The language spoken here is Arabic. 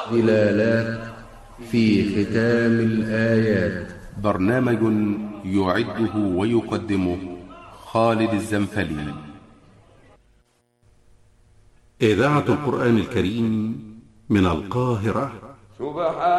دلالات في ختام الآيات. برنامج يعده ويقدمه خالد الزنفلي. إذاعة القرآن الكريم من القاهرة.